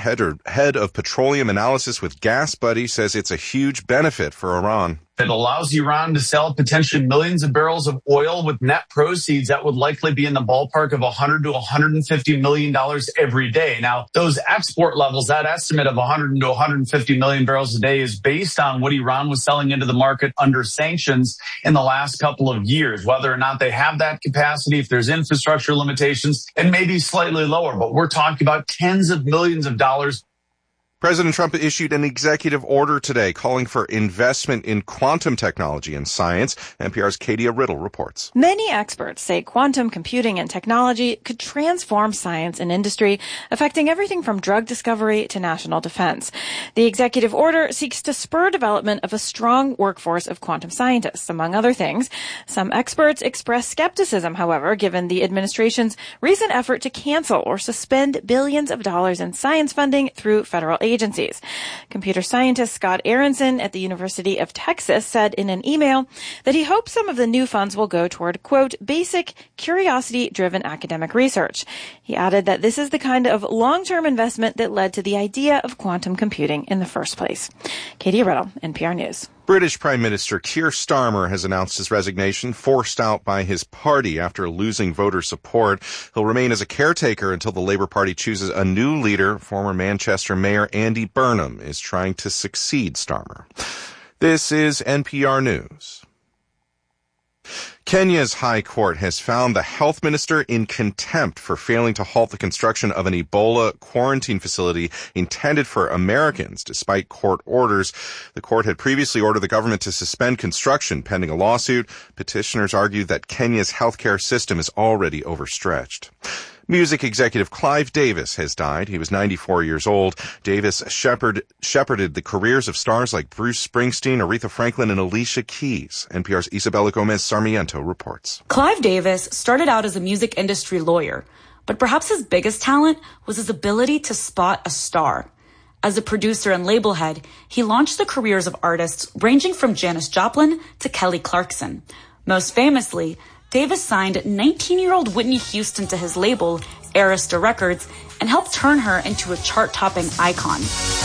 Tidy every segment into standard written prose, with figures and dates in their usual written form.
head of petroleum analysis with GasBuddy, says it's a huge benefit for Iran. It allows Iran to sell potentially millions of barrels of oil with net proceeds that would likely be in the ballpark of $100 to $150 million every day. Now, those export levels, that estimate of 100 to 150 million barrels a day is based on what Iran was selling into the market under sanctions in the last couple of years. Whether or not they have that capacity, if there's infrastructure limitations, it may be slightly lower, but we're talking about tens of millions of dollars. President Trump issued an executive order today calling for investment in quantum technology and science. NPR's Katia Riddle reports. Many experts say quantum computing and technology could transform science and industry, affecting everything from drug discovery to national defense. The executive order seeks to spur development of a strong workforce of quantum scientists, among other things. Some experts express skepticism, however, given the administration's recent effort to cancel or suspend billions of dollars in science funding through federal agencies. Computer scientist Scott Aronson at the University of Texas said in an email that he hopes some of the new funds will go toward, quote, basic curiosity-driven academic research. He added that this is the kind of long-term investment that led to the idea of quantum computing in the first place. Katie Riddle, NPR News. British Prime Minister Keir Starmer has announced his resignation, forced out by his party after losing voter support. He'll remain as a caretaker until the Labour Party chooses a new leader. Former Manchester Mayor Andy Burnham is trying to succeed Starmer. This is NPR News. Kenya's High Court has found the health minister in contempt for failing to halt the construction of an Ebola quarantine facility intended for Americans, despite court orders. The court had previously ordered the government to suspend construction pending a lawsuit. Petitioners argue that Kenya's healthcare system is already overstretched. Music executive Clive Davis has died. He was 94 years old. Davis shepherded the careers of stars like Bruce Springsteen, Aretha Franklin, and Alicia Keys. NPR's Isabella Gomez Sarmiento reports. Clive Davis started out as a music industry lawyer, but perhaps his biggest talent was his ability to spot a star. As a producer and label head, he launched the careers of artists ranging from Janis Joplin to Kelly Clarkson. Most famously, Davis signed 19-year-old Whitney Houston to his label, Arista Records, and helped turn her into a chart-topping icon.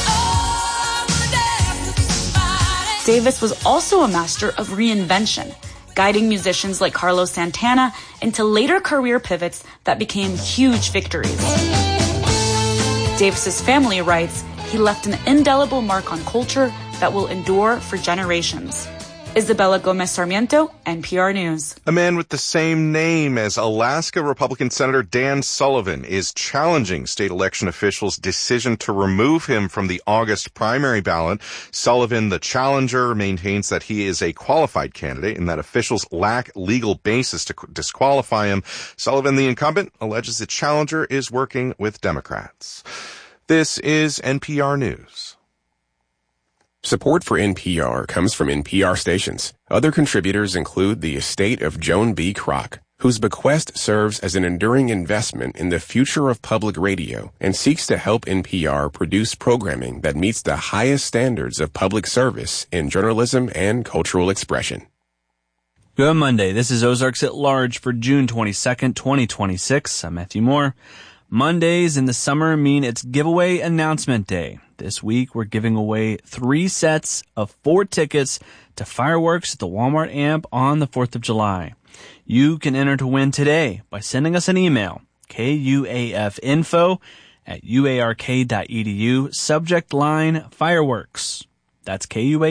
Davis was also a master of reinvention, guiding musicians like Carlos Santana into later career pivots that became huge victories. Davis's family writes, he left an indelible mark on culture that will endure for generations. Isabella Gomez Sarmiento, NPR News. A man with the same name as Alaska Republican Senator Dan Sullivan is challenging state election officials' decision to remove him from the August primary ballot. Sullivan, the challenger, maintains that he is a qualified candidate and that officials lack legal basis to disqualify him. Sullivan, the incumbent, alleges the challenger is working with Democrats. This is NPR News. Support for NPR comes from NPR stations. Other contributors include the estate of Joan B. Kroc, whose bequest serves as an enduring investment in the future of public radio and seeks to help NPR produce programming that meets the highest standards of public service in journalism and cultural expression. Good Monday. This is Ozarks at Large for June 22nd, 2026. I'm Matthew Moore. Mondays in the summer mean it's giveaway announcement day. This week, we're giving away 3 sets of 4 tickets to fireworks at the Walmart Amp on the 4th of July. You can enter to win today by sending us an email, kuafinfo@uark.edu, subject line fireworks. That's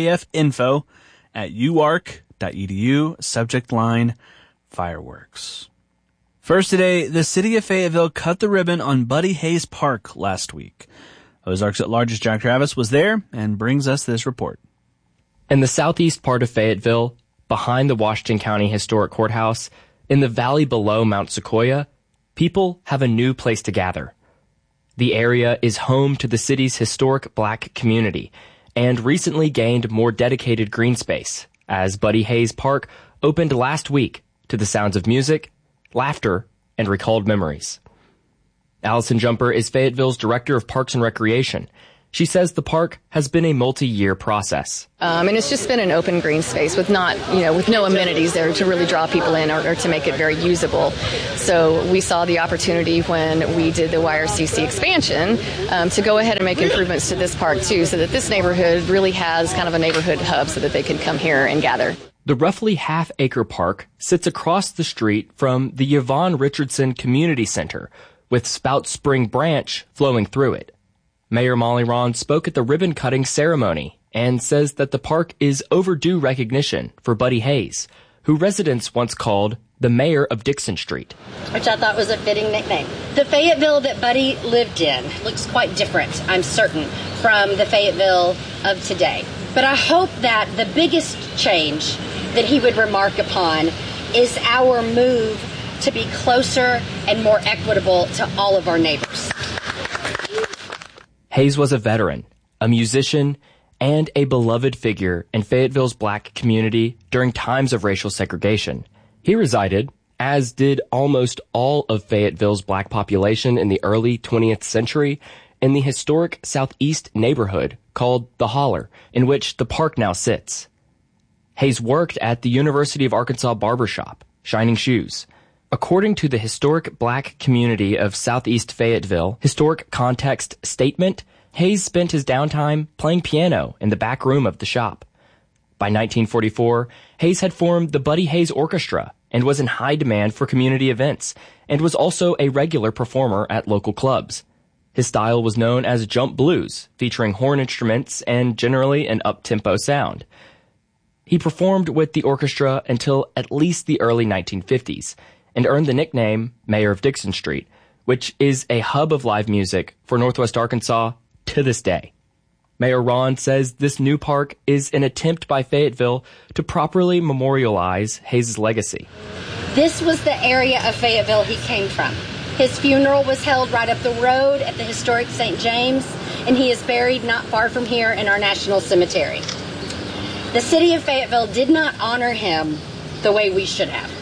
kuafinfo@uark.edu, subject line fireworks. First today, the city of Fayetteville cut the ribbon on Buddy Hayes Park last week. Ozarks at Large's Jack Travis was there and brings us this report. In the southeast part of Fayetteville, behind the Washington County Historic Courthouse, in the valley below Mount Sequoia, people have a new place to gather. The area is home to the city's historic black community and recently gained more dedicated green space as Buddy Hayes Park opened last week to the sounds of music, laughter, and recalled memories. Allison Jumper is Fayetteville's Director of Parks and Recreation, She says the park has been a multi-year process. And it's just been an open green space with with no amenities there to really draw people in or to make it very usable. So we saw the opportunity when we did the YRCC expansion to go ahead and make improvements to this park too, so that this neighborhood really has kind of a neighborhood hub so that they can come here and gather. The roughly half-acre park sits across the street from the Yvonne Richardson Community Center, with Spout Spring Branch flowing through it. Mayor Molly Ron spoke at the ribbon-cutting ceremony and says that the park is overdue recognition for Buddy Hayes, who residents once called the mayor of Dixon Street. Which I thought was a fitting nickname. The Fayetteville that Buddy lived in looks quite different, I'm certain, from the Fayetteville of today. But I hope that the biggest change that he would remark upon is our move to be closer and more equitable to all of our neighbors. Hayes was a veteran, a musician, and a beloved figure in Fayetteville's black community during times of racial segregation. He resided, as did almost all of Fayetteville's black population in the early 20th century, in the historic Southeast neighborhood called The Holler, in which the park now sits. Hayes worked at the University of Arkansas barbershop, Shining Shoes. According to the Historic Black Community of Southeast Fayetteville Historic Context Statement, Hayes spent his downtime playing piano in the back room of the shop. By 1944, Hayes had formed the Buddy Hayes Orchestra and was in high demand for community events, and was also a regular performer at local clubs. His style was known as jump blues, featuring horn instruments and generally an up-tempo sound. He performed with the orchestra until at least the early 1950s, and earned the nickname Mayor of Dixon Street, which is a hub of live music for Northwest Arkansas to this day. Mayor Ron says this new park is an attempt by Fayetteville to properly memorialize Hayes' legacy. This was the area of Fayetteville he came from. His funeral was held right up the road at the historic St. James, and he is buried not far from here in our national cemetery. The city of Fayetteville did not honor him the way we should have.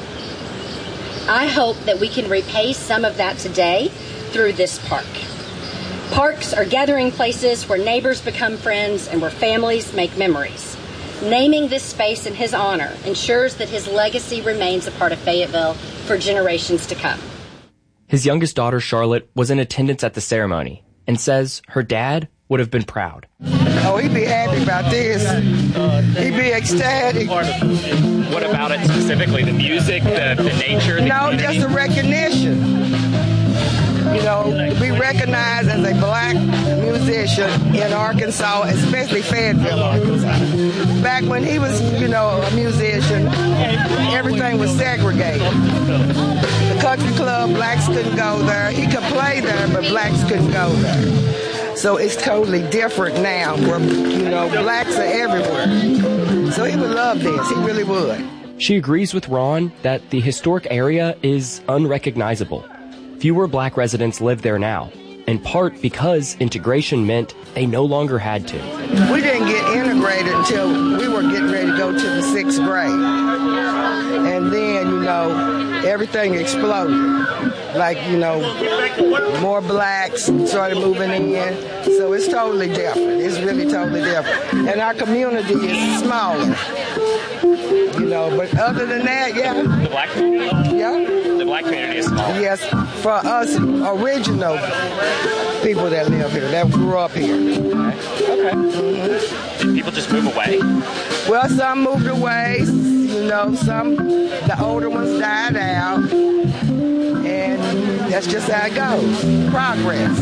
I hope that we can repay some of that today through this park. Parks are gathering places where neighbors become friends and where families make memories. Naming this space in his honor ensures that his legacy remains a part of Fayetteville for generations to come. His youngest daughter, Charlotte, was in attendance at the ceremony and says her dad would have been proud. Oh, he'd be happy about this. He'd be ecstatic. What about it specifically? The music, the nature? No, just the recognition. You know, to be recognized as a black musician in Arkansas, especially Fayetteville, Arkansas. Back when he was, a musician, everything was segregated. The country club, blacks couldn't go there. He could play there, but blacks couldn't go there. So it's totally different now where, blacks are everywhere. So he would love this. He really would. She agrees with Ron that the historic area is unrecognizable. Fewer black residents live there now, in part because integration meant they no longer had to. We didn't get integrated until we were getting ready to go to the 6th grade. And then, everything exploded. Like, more blacks started moving in. So it's totally different. It's really totally different. And our community is smaller. But other than that, yeah. The black community? Yeah. The black community is small. Yes, for us original people that live here, that grew up here. Okay. Mm-hmm. Did people just move away? Well, some moved away. The older ones died out. And that's just how it goes. Progress.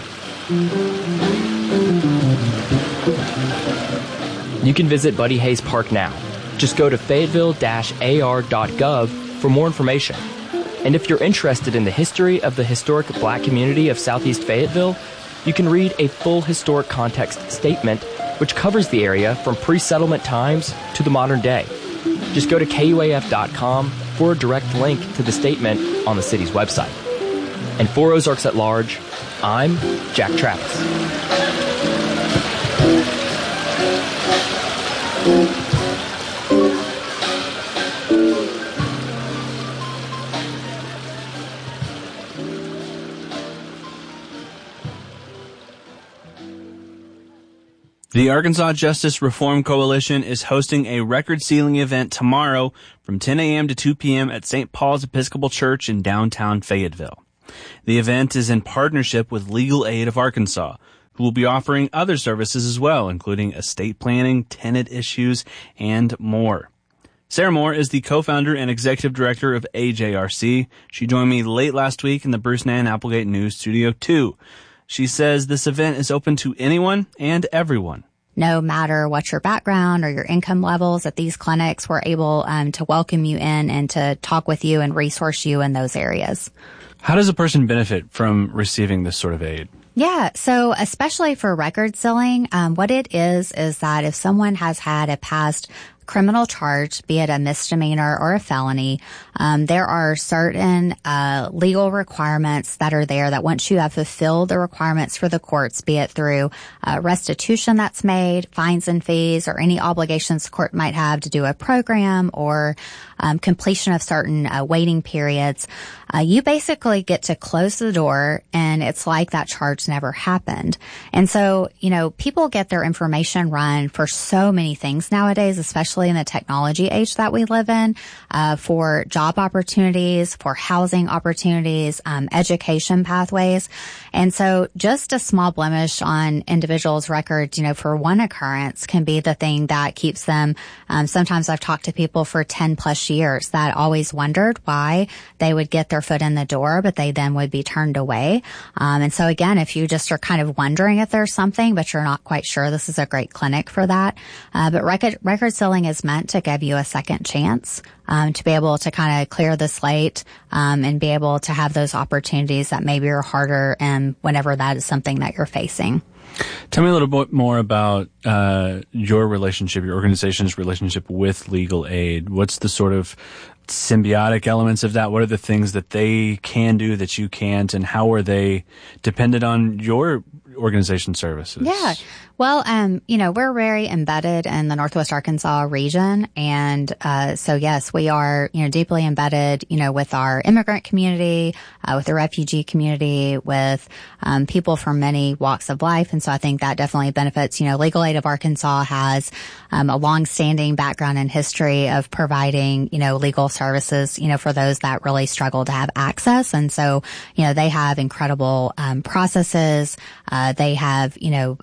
You can visit Buddy Hayes Park now. Just go to fayetteville-ar.gov for more information. And if you're interested in the history of the historic black community of Southeast Fayetteville, you can read a full historic context statement which covers the area from pre-settlement times to the modern day. Just go to KUAF.com for a direct link to the statement on the city's website. And for Ozarks at Large, I'm Jack Travis. The Arkansas Justice Reform Coalition is hosting a record-sealing event tomorrow from 10 a.m. to 2 p.m. at St. Paul's Episcopal Church in downtown Fayetteville. The event is in partnership with Legal Aid of Arkansas, who will be offering other services as well, including estate planning, tenant issues, and more. Sarah Moore is the co-founder and executive director of AJRC. She joined me late last week in the Bruce Nan Applegate News Studio 2. She says this event is open to anyone and everyone. No matter what your background or your income levels at these clinics, we're able to welcome you in and to talk with you and resource you in those areas. How does a person benefit from receiving this sort of aid? Yeah, so especially for record sealing, what it is that if someone has had a past criminal charge, be it a misdemeanor or a felony, there are certain legal requirements that are there that once you have fulfilled the requirements for the courts, be it through restitution that's made, fines and fees, or any obligations the court might have to do a program or completion of certain waiting periods, you basically get to close the door and it's like that charge never happened. And so, people get their information run for so many things nowadays, especially in the technology age that we live in, for job opportunities, for housing opportunities, education pathways. And so just a small blemish on individuals' records, for one occurrence can be the thing that keeps them. Sometimes I've talked to people for 10 plus years that always wondered why they would get their foot in the door, but they then would be turned away. And so again, if you just are kind of wondering if there's something, but you're not quite sure, this is a great clinic for that. But record sealing is meant to give you a second chance, to be able to kind of clear the slate, and be able to have those opportunities that maybe are harder and whenever that is something that you're facing. Tell me a little bit more about your organization's relationship with Legal Aid. What's the sort of symbiotic elements of that? What are the things that they can do that you can't, and how are they dependent on your organization services? Yeah. Well, we're very embedded in the Northwest Arkansas region. And, so yes, we are, deeply embedded, with our immigrant community, with the refugee community, with, people from many walks of life. And so I think that definitely benefits, Legal Aid of Arkansas has, a long-standing background and history of providing, legal services, for those that really struggle to have access. And so, they have incredible, processes. They have,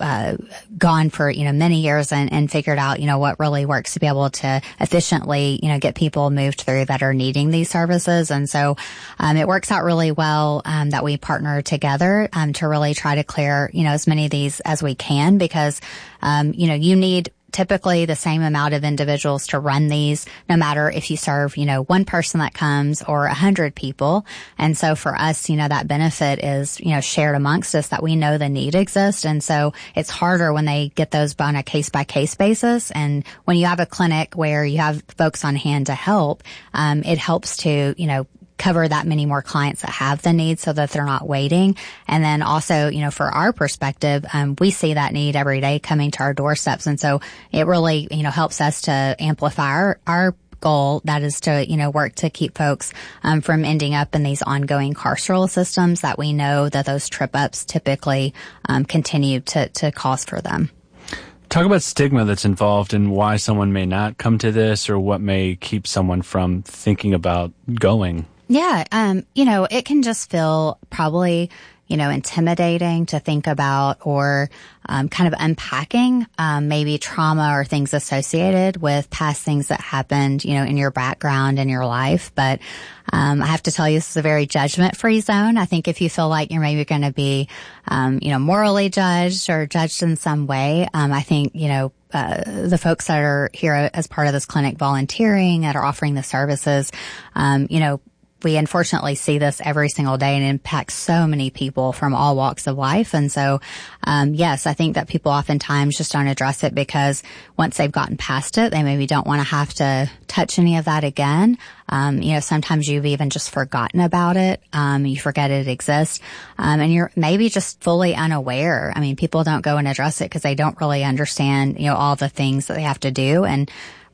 gone for, many years and figured out, what really works to be able to efficiently, get people moved through that are needing these services. And so, it works out really well, that we partner together, to really try to clear, as many of these as we can, because, you need typically the same amount of individuals to run these, no matter if you serve, one person that comes or 100 people. And so for us, that benefit is, shared amongst us, that we know the need exists. And so it's harder when they get those on a case by case basis. And when you have a clinic where you have folks on hand to help, it helps to, cover that many more clients that have the need so that they're not waiting. And then also, for our perspective, we see that need every day coming to our doorsteps. And so it really, helps us to amplify our goal, that is to, work to keep folks, from ending up in these ongoing carceral systems that we know that those trip ups typically, continue to cause for them. Talk about stigma that's involved and why someone may not come to this, or what may keep someone from thinking about going. Yeah. It can just feel probably, intimidating to think about, or kind of unpacking maybe trauma or things associated with past things that happened, in your background and your life. But I have to tell you, this is a very judgment-free zone. I think if you feel like you're maybe going to be, morally judged or judged in some way, I think, the folks that are here as part of this clinic volunteering, that are offering the services, we unfortunately see this every single day, and it impacts so many people from all walks of life. And so, yes, I think that people oftentimes just don't address it because once they've gotten past it, they maybe don't want to have to touch any of that again. Sometimes you've even just forgotten about it. You forget it exists. And you're maybe just fully unaware. I mean, people don't go and address it because they don't really understand, all the things that they have to do. And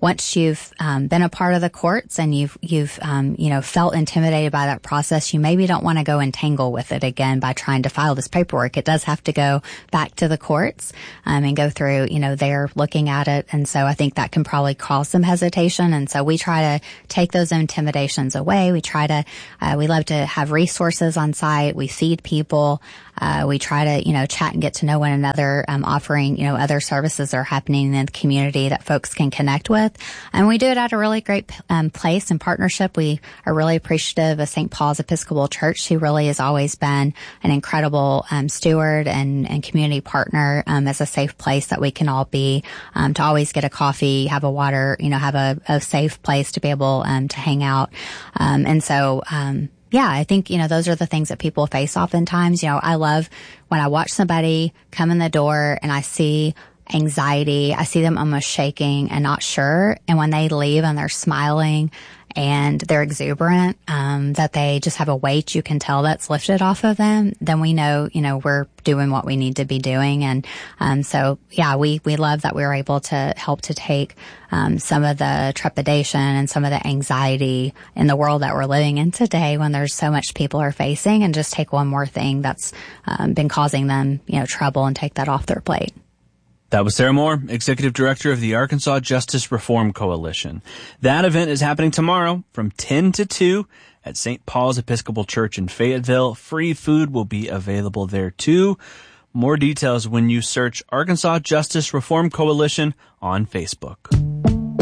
once you've been a part of the courts and you've felt intimidated by that process, you maybe don't want to go entangle with it again by trying to file this paperwork. It does have to go back to the courts and go through, they're looking at it. And so I think that can probably cause some hesitation. And so we try to take those intimidations away. We love to have resources on site. We feed people. We try to, chat and get to know one another, offering, other services that are happening in the community that folks can connect with. And we do it at a really great place in partnership. We are really appreciative of St. Paul's Episcopal Church, who really has always been an incredible steward and community partner as a safe place that we can all be, to always get a coffee, have a water, have a safe place to be able to hang out. Yeah, I think, those are the things that people face oftentimes. I love when I watch somebody come in the door and I see anxiety. I see them almost shaking and not sure. And when they leave and they're smiling and they're exuberant, that they just have a weight you can tell that's lifted off of them, then we know, we're doing what we need to be doing. And so, yeah, we love that we were able to help to take some of the trepidation and some of the anxiety in the world that we're living in today when there's so much people are facing, and just take one more thing that's been causing them, trouble, and take that off their plate. That was Sarah Moore, Executive Director of the Arkansas Justice Reform Coalition. That event is happening tomorrow from 10 to 2 at St. Paul's Episcopal Church in Fayetteville. Free food will be available there too. More details when you search Arkansas Justice Reform Coalition on Facebook.